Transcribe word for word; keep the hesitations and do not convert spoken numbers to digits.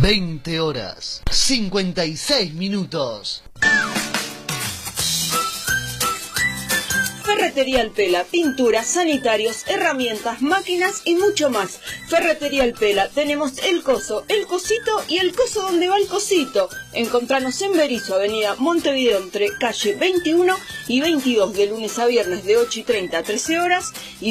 veinte horas, cincuenta y seis minutos. Ferretería El Pela, pinturas, sanitarios, herramientas, máquinas y mucho más. Ferretería El Pela, tenemos el coso, el cosito y el coso donde va el cosito. Encontranos en Berisso, avenida Montevideo, entre calle veintiuno y veintidós, de lunes a viernes de ocho y treinta a trece horas. Y